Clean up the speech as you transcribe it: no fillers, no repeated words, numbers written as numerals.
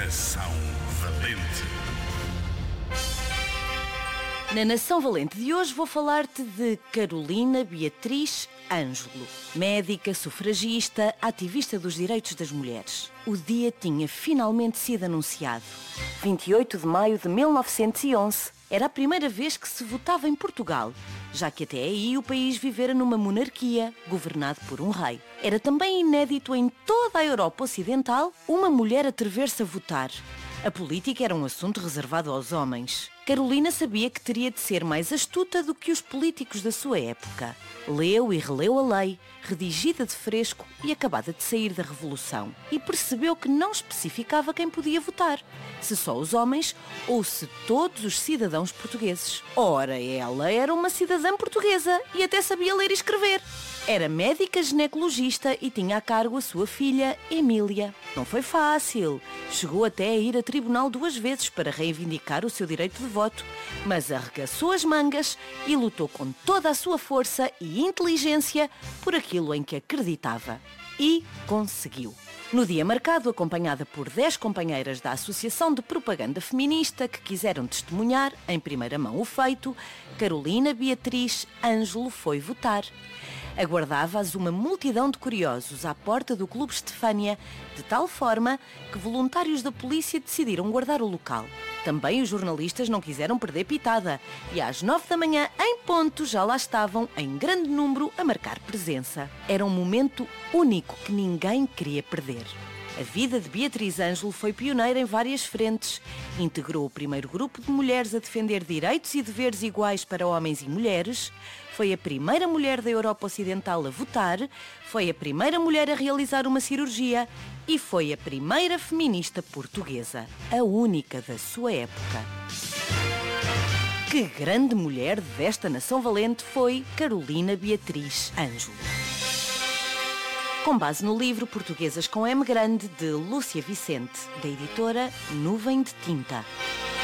Nação Valente. Na Nação Valente de hoje vou falar-te de Carolina Beatriz Ângelo, médica, sufragista, ativista dos direitos das mulheres. O dia tinha finalmente sido anunciado. 28 de maio de 1911 era a primeira vez que se votava em Portugal, já que até aí o país vivera numa monarquia, governado por um rei. Era também inédito em toda a Europa Ocidental uma mulher atrever-se a votar. A política era um assunto reservado aos homens. Carolina sabia que teria de ser mais astuta do que os políticos da sua época. Leu e releu a lei, redigida de fresco e acabada de sair da Revolução, e percebeu que não especificava quem podia votar, se só os homens ou se todos os cidadãos portugueses. Ora, ela era uma cidadã portuguesa e até sabia ler e escrever. Era médica ginecologista e tinha a cargo a sua filha, Emília. Não foi fácil. Chegou até a ir a tribunal 2 vezes para reivindicar o seu direito de voto, mas arregaçou as mangas e lutou com toda a sua força e inteligência por aquilo em que acreditava. E conseguiu. No dia marcado, acompanhada por 10 companheiras da Associação de Propaganda Feminista que quiseram testemunhar, em primeira mão, o feito, Carolina Beatriz Ângelo foi votar. Aguardava-as uma multidão de curiosos à porta do Clube Estefânia, de tal forma que voluntários da polícia decidiram guardar o local. Também os jornalistas não quiseram perder pitada e às 9 da manhã, em ponto, já lá estavam, em grande número, a marcar presença. Era um momento único que ninguém queria perder. A vida de Beatriz Ângelo foi pioneira em várias frentes. Integrou o primeiro grupo de mulheres a defender direitos e deveres iguais para homens e mulheres. Foi a primeira mulher da Europa Ocidental a votar. Foi a primeira mulher a realizar uma cirurgia. E foi a primeira feminista portuguesa. A única da sua época. Que grande mulher desta nação valente foi Carolina Beatriz Ângelo. Com base no livro Portuguesas com M grande, de Lúcia Vicente, da editora Nuvem de Tinta.